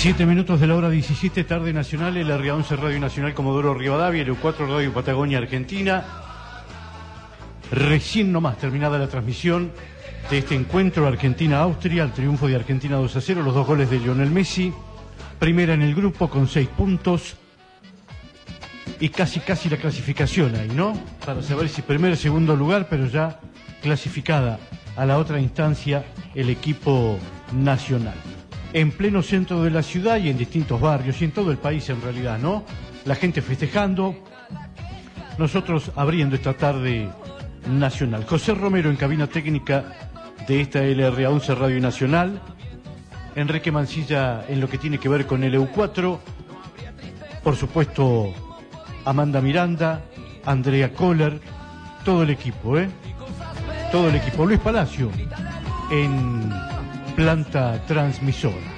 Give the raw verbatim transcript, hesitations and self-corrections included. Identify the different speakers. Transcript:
Speaker 1: Siete minutos de la hora diecisiete, tarde nacional, el R A once Radio Nacional Comodoro Rivadavia, el U cuatro Radio Patagonia Argentina. Recién nomás terminada la transmisión de este encuentro Argentina-Austria, el triunfo de Argentina dos a cero, los dos goles de Lionel Messi, primera en el grupo con seis puntos y casi casi la clasificación ahí, ¿no? Para saber si primero o segundo lugar, pero ya clasificada a la otra instancia el equipo nacional. En pleno centro de la ciudad y en distintos barrios y en todo el país en realidad, ¿no? La gente festejando, nosotros abriendo esta tarde nacional. José Romero en cabina técnica de esta L R A once Radio Nacional, Enrique Mancilla en lo que tiene que ver con el E U cuatro, por supuesto Amanda Miranda, Andrea Kohler, todo el equipo, ¿eh? Todo el equipo. Luis Palacio en planta transmisora.